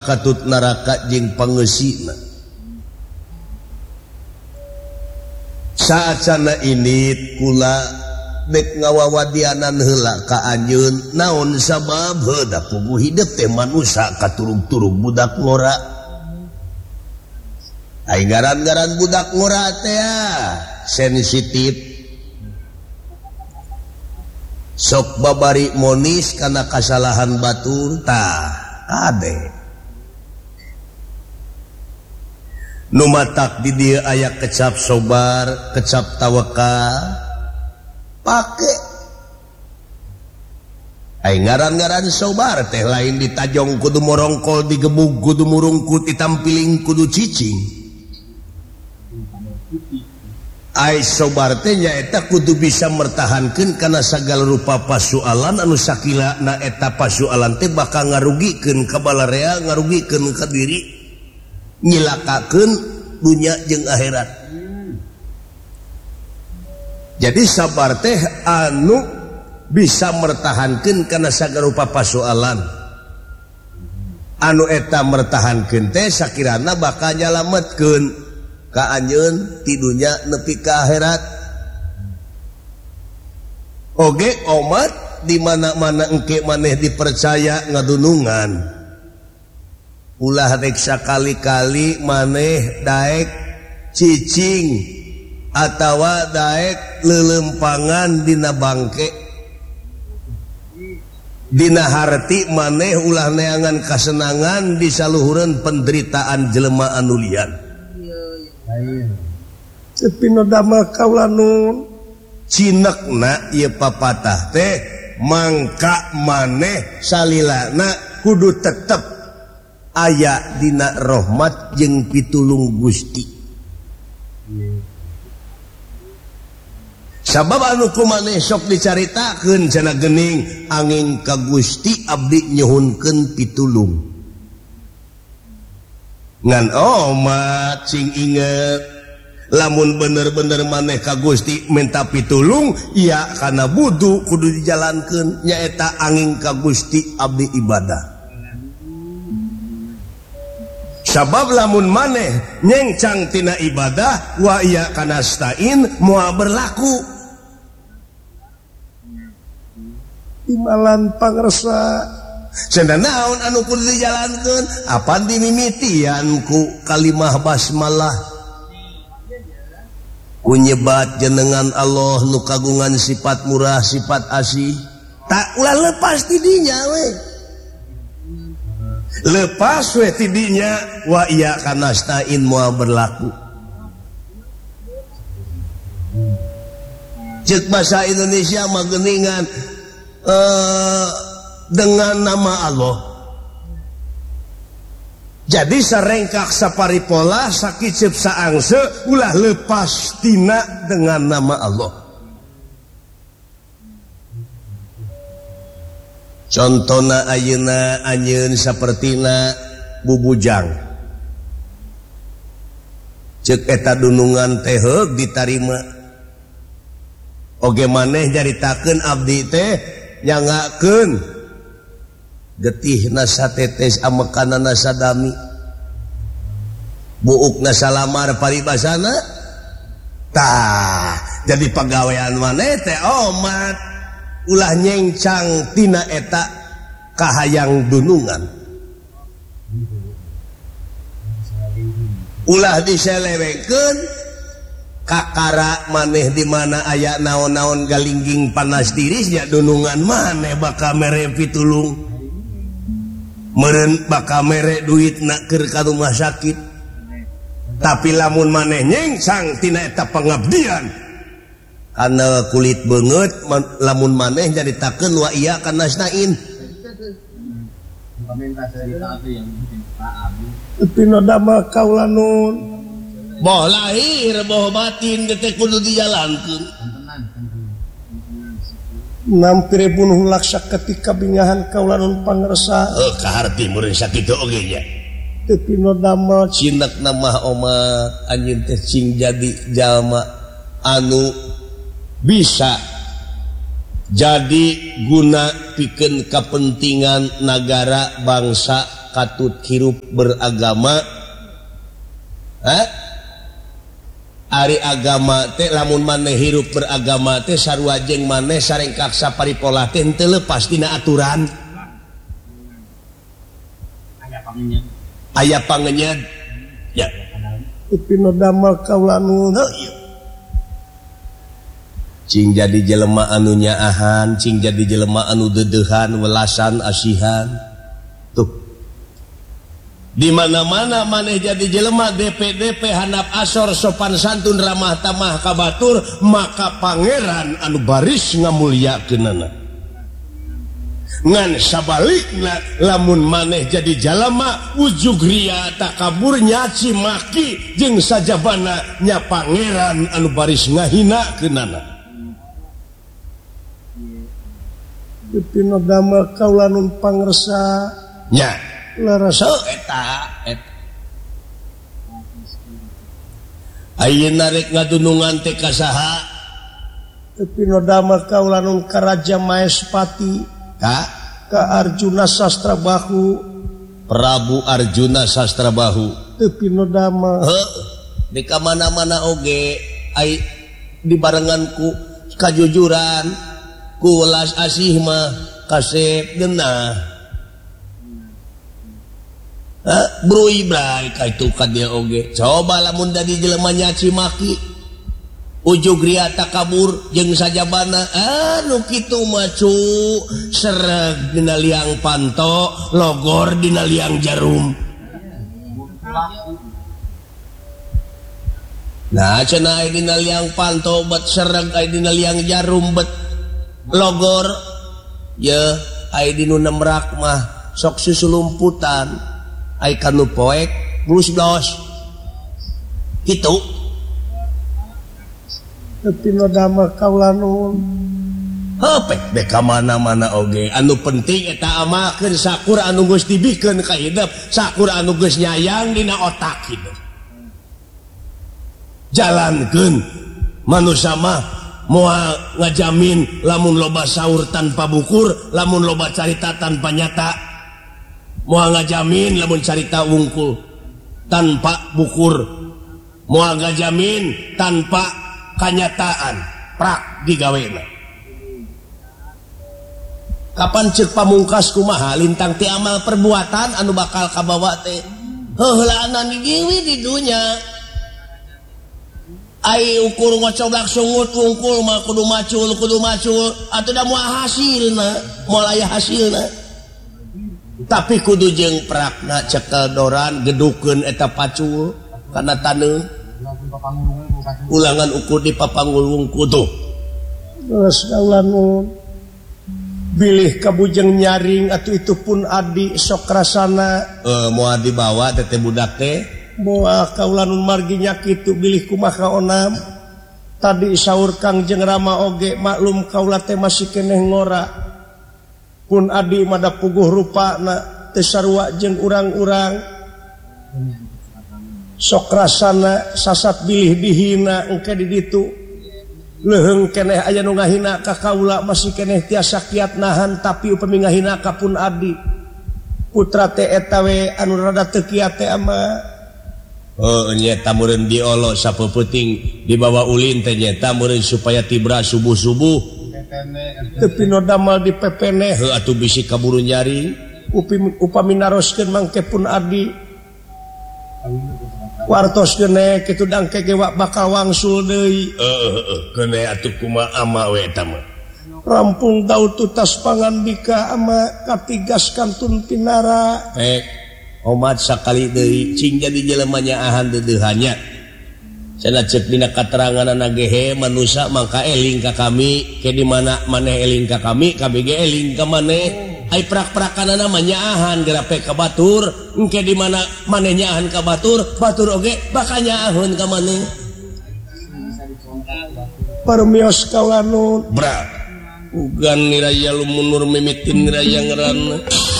katut neraka jeung pangeusina. Saacana ini kula dek ngawawadianan heula ka anjeun naon sabab heuda puguh hidup teh manusia katurug-turug budak ngora. Ai garan-garan budak ngora teh sensitif. Sok babari monis kana kasalahan batur tah kade. Numatak di dia aya kecap sobar, kecap tawakal, pake. Ay ngaran-ngaran sobar teh lain ditajong kudu morongkol, digebug kudu murungkut, ditampiling kudu cicing. Ay sobar teh nyaeta kudu bisa mertahankeun kana sagala rupa pasualan anu sakila na eta pasualan teh bakal ngarugikeun ka balarea, ngarugikeun ka diri. Nyilakakeun dunya jeung akhirat. Jadi sabar teh anu bisa mertahankeun kana sagarupa pasoalan. Anu eta mertahankeun teh sakirana bakal nyalametkeun ka anjeun ti dunya nepi ka akhirat. Oge omat di mana-mana engke maneh dipercaya ngadunungan. Ulah rek sakali-kali maneh daek cicing atawa daek lelempangan dina bangke dina harti maneh ulah neangan kasenangan di saluhureun penderitaan jelema anu lian. Cepino damel kaula nun cinekna ieu papatah teh mangka maneh salilana kudu tetep aya dina rahmat jeung pitulung Gusti. Sabab anu kumaneh sok dicaritakeun cenah geuning angin ka Gusti abdi nyuhunkeun pitulung. Ngan omat cing inget lamun bener-bener maneh ka Gusti minta pitulung ya kana budu kudu dijalankeun nyaeta angin ka Gusti abdi ibadah. Sabab lamun maneh nyencang tina ibadah wa iya kana stain moal berlaku imalan pangresa cenah naon anu kudu dijalankeun apan dimimitian ku kalimah basmalah ku nyebat jenengan Allah nu kagungan sifat murah sifat asih tak ulah lepas ti dinya we. Lepas we tidinya wa iya kana stain moal berlaku. Ceuk bahasa Indonesia mah geuningan dengan nama Allah. Jadi sarengkak saparipola sakicep saangse ulah lepas tina dengan nama Allah. Contohna ayeuna anjeun sapertina bubujang. Ceuk eta dunungan teh heug ditarima. Oge maneh nyaritakeun abdi teh nyangakeun getihna satetes amekanana sadami. Buukna salamar paribasana. Tah, jadi pagawean maneh teh omat. Ulah nyencang tina eta kahayang dunungan ulah diselewekeun kakara maneh di mana aya naon-naon galingging panas tirisnya dunungan maneh bakal mere pitulung meureun bakal mere duitna keur ka rumah sakit tapi lamun maneh nyencang tina eta pangabdian karena kulit banget lamun maneh nyaritakeun wa iya kana stain pino damel kaula nun boh lahir boh batin teh kudu dijalankeun nampir bunuh laksa ketika bingahan kaula nun pangresa kaharti meureun sakitu oge nya teu pino damel cinekna mah omat anjeun teh cing jadi jalma anu bisa jadi guna pikeun kepentingan negara bangsa katut hirup beragama ari agama teh lamun maneh hirup beragama teh sarua jeung maneh sarengkak saparipola teh henteu lepas dina aturan aya pangenyad ya pino damel kaula nu cing jadi jelema anu nyaahan cing jadi jelema anu deudeuhan welasan asihan tuh di mana-mana maneh jadi jelema DP handap asor sopan santun ramah tamah ka batur maka pangeran anu baris ngamulyakeunana ngan sabalikna lamun maneh jadi jalema ujug ria takabur nyaci maki jeung sajabana nya pangeran anu baris ngahinakeunana pino damel kaula nun pangresa nya larasa eta ayeuna rek ngadunungan teh ka saha pino damel kaula nun ka Raja Maespati ka Arjuna Sastrabahu Prabu Arjuna Sastrabahu pino damel di ka mana-mana oge ai dibarenganku kajujuran ku welas asih mah kasep geunah brui bray ka itu ka dia oge coba lamun da di jelema nyaci maki ujug ria takabur jeung sajabana anu kitu mah cu sereg dina liang panto logor dina liang jarum nah cenah aya dina liang panto bet sereg aya dina liang jarum bet logor ya aya di nu nemrak mah sok susulumputan aya kanu poek plus dos kitu pino damel kaula nun heupe be ka mana-mana oge anu penting eta amakeun sakur anu geus dibikeun ka hidup sakur anu geus nyayang dina otak hidup jalankeun manusia mah moal ngajamin lamun loba saur tanpa bukur lamun loba carita tanpa nyata moal ngajamin lamun carita wungkul tanpa bukur moal ngajamin tanpa kanyataan prak digawena kapan ceuk pamungkas kumaha lintang ti amal perbuatan anu bakal kabawa teh heulaana di dunya ai ukur ngocoblak sungut wungkul mah kudu macul atuh da moal hasilna moal aya hasilna tapi kudu jeung prakna cekel doran gedukeun eta pacul kana taneuh ulangan ukur di papanggul wungkul tuh terus kaula nu bilih kabujeng nyaring atuh itu pun adi sok rasana moal dibawa teh budak teh moal kaula nun margi nya kitu bilih kumaha onam tadi saur Kang jeung Rama oge maklum kaula teh masih keneh ngora pun adi mada puguh rupana teu sarua jeung urang-urang sok rasana sasat bilih dihina engke di ditu leuheung keneh aya nu ngahina ka kaula masih keneh tiasa kiat nahan tapi upami ngahina ka pun adi putra teh eta we anu rada teu kiat teh ama nyata meureun diolo sapeuting dibawa ulin teh nyata meureun supaya tibra subuh-subuh teu pino damel di pepene atuh bisi kaburu nyaring upami naroskeun mangke pun adi wartos kene kitu dangke ge bakal wangsul deui kene atuh kumaha ama we eta mah rampung daud tutas pangandika ama katigas kantun pinara omat sakali deui cing jadi jelema nyaahan deudeuhannya cenah ceuk dina kateranganna ge manusia mangka eling ka kami ke di mana maneh eling ka kami ge eling ka maneh ai prak-prakanana mah nyaahan gerape ka batur engke di mana maneh nyaahan ka batur oge bakal nyaahan ka maneh permios kaula nun bra ugan niraya lumunur mimitin niraya ngaranna